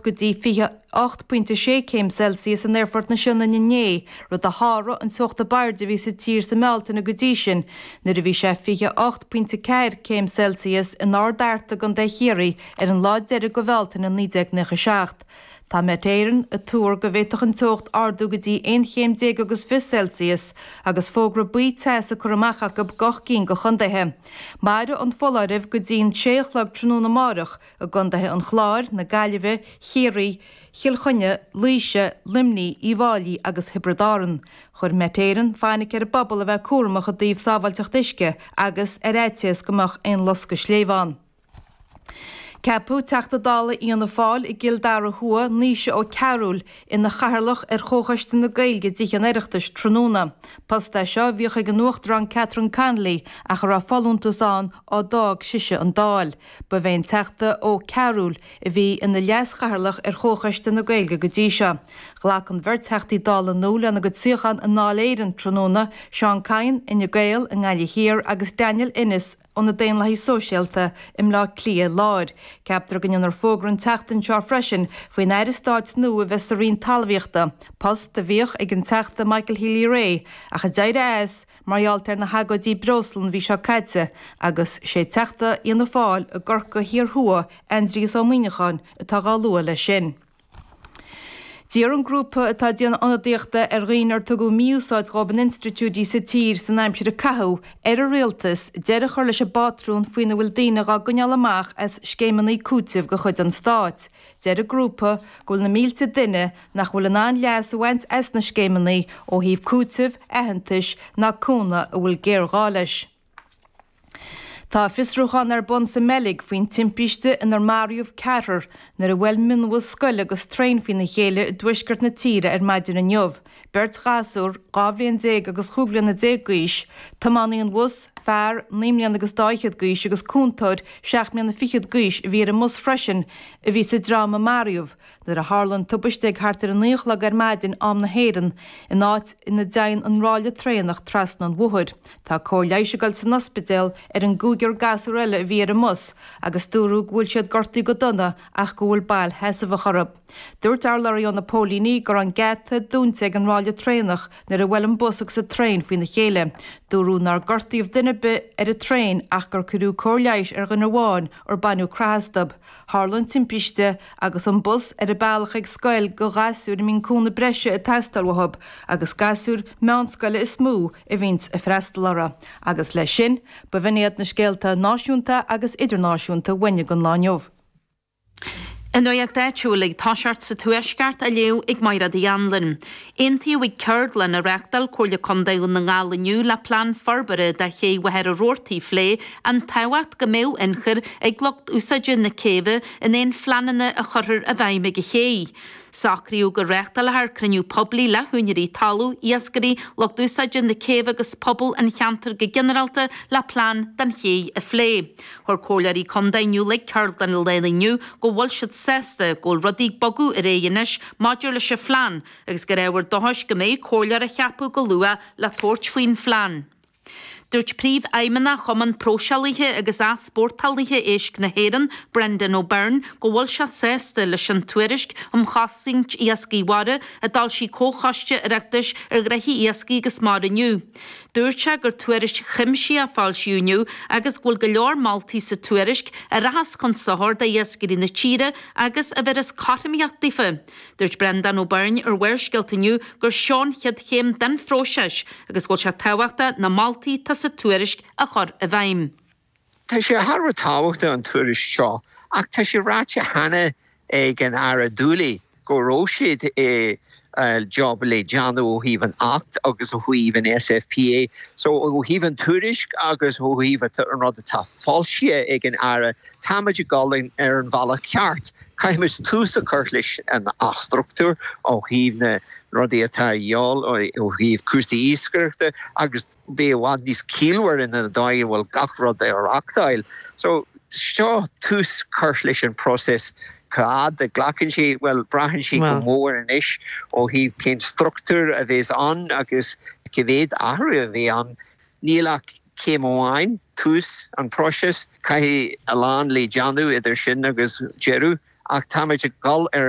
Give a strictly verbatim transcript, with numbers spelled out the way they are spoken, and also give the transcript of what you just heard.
tocht go dtí fiche eight point six céim Celsius an airfort na sinna na né, rud a hára an tucht a bairde ví sa tír sa melta na godí sin, na a bhí sé fiche eight point four céim Celsius in árdarta gan de chéirí ar an láid deire go bhhelta na nídeag na seacht. Tá met éireann a túr go bhhéiteach an tucht ardú go dtí one chéim déag agus five Celsius agus fógra buí teas a churamachach go gach cín go chundaithe. Maire an folaribh go dtíon séachlag trúna marach a gundaithe an chláir na gaiileheh, chéirí, chiilchunne, líise, limní, íháilí agus hibridáran. Chur met éireann fáinnig ar a bobbal a bheith cuaramach a dtíobh sábhailteach duisce agus ar éitias gomach ein lusca sléomhán. Ceapú teachta dála íonna fáil i gildar a thua níise ó cearúil ina chaharlach ar chóchaiste na gailge dtí an éireachtas tróna. Posta seo bhíoch ag an nuachtrán Catherine Canley a chu ra fallúntasán á dág siise an dáil. Ba bhéin teachta ó cearúil a bhí ina leas chaharlach ar chóchaiste na gailge go dtí seo. Ghlach an bhir teachtaí dála nóla na go tíochan an náléireann tróna, Seán Cain ina gail an gáile hir agus Daniel Innes on na déon lahí sóisialta im lá clia láir. Ceaptar gan ar fógrann teachtain seo freisin faoin éidir stáit nu a bheits a rion talmhaíochta, post a bhíoch ag an teachta Michael Healy Ray a chu deire éis marghealtar na hagadí broslan bhí seo caite agus sé teachta íonna fáil a gcorca hir thua Andrés ó Muinechan atá gá lua le sin. Díar an grúpa atá déan anadíochta ar riar tugu míúsáid Robin Institute sa tír san aimsir a cathú ar a réaltas deire chuir leis a batrún faoine bhfuil daine gá gonneal amach as scéimanaí cúteamh go chuid an stát. Deir a grúpa gúil na mílte duine nach bhfuil an an leas bhaint as na scéimanaí ó híomh cúteamh aitheantais ná cúna a bhfuil géir gá leis. Tá fisrúchan ar bon sa melig faoin timpiste in ar Mariuh Carter nar a bhfuil minmhil scoil agus trein faoin na chéile i dtuisgart na tíre ar maidir an jobh. Bert gasúr, gábblion déag agus chúblion na déag gúis, tamánaíon bhus, fear, nímlion agus dáichead gúis agus cúntóid seachmion na fichiad gúis a bhí ar a mus freisin a bhí sa drama Mariuh, nar a Harlan tubaiste hartar an nuochlag ar maidin am na héireann in áit ina dain an ráile trénach trasna an bhuaid. Tá cór leisegal san ospidéal ar an gúgur gasúr eile a bhí ar a mus agus dúrú gúil siad gortaí go donna ach go bhfuil bail heasa bh Dúirt arlaíon na pólíní gur an gata dúnta ag an ráile trénach nar a bhfuil an busach sa tréin faoin na chéile. Dúrú nar gortaíomh duine be ar a tréin ach gur curú cóirleis ar gan bháin ar banú crásdab. Harlan timpiste agus an bus ar a bailach ag scoil go gasúr i mín cúna breise a teistalhab agus gasúr meánscoile is smú a bhínt a freistalara. Agus lei sin, ba bhíad na scéalta náisiúnta agus idirnáisiúnta bhaine gan láneomh. In nuach deitiúlaigh táseart sa tuaisceart a leo ag maira di anlan. Intíú ag ceardlan a reachtal cóla condaún na ngála le plán forbere de ché waher a rórtaí flé an tahacht go méu inchir ag glocht úsaidin na céve in éon flananna a churthir a bhaime go ché. Sacríú go reachtal a criniú poblí le húnirí talú iascarí locht úsaidin na céve agus pobl an cheantar go generalta le plán dan ché a flé. Thor cólarí condainú le ceardlan a lénainú go bhil siad sesta ggóil rodíg bogu a réanis maidir leis a phlean agus go raibhar dothais go méid cólar a cheapú go lua le tóirt faoin phlean. Dúirt príomh aimimena chuman prósealaithe agus as sportálaithe éisc na héireann Brendan O'Byrne go bhfuil se sésta leis an tuairisc am chasaint iascaíhare a dal sí cóchaiste reachtas ar greithí iascaí agus mar aniu. Dúirte gur tuairisc chimsí a fáilisiúniu agus bhfuil go leor maltaí sa tuairisc a rahas chun sothir de iascaí na tíre agus a bheras carimiachtaífa. Dúirt Brendan O'Byrne ar bhair scialtaniu gur seán chead chéim den fróiseis agus bhfuil se táhachta na maltaí ta sa tuairisc a chur a bhaim. Tá sé Harra táhachta an tuairisc seo ach tá sé ráite hana ag an ara dúlaí go róisiad é Uh, job le Janu ó híh an acht agus ó híh an S F P A. So ó híh an tuairisc agus ó híh an rud atá fáilte ag an ara táiméidir galin ar an bhela ceart. Caiimiis túsa chuir leis an astruchtúr ó híh na rudí atá dheol ó híh cuasaí íscaireachta agus bé bhád níos cílhar in na dáil bhfuil gach rud ar achtáil. So seo tús chuir leis an próses Caad the glachan she well brahan she go mór an ish ó hí cén structúr a bhés an agus civéad ahra a bhí an nílach céim óháin tús an próses cai a lán le Janu idir sin agus jeru ach táiméid gal ar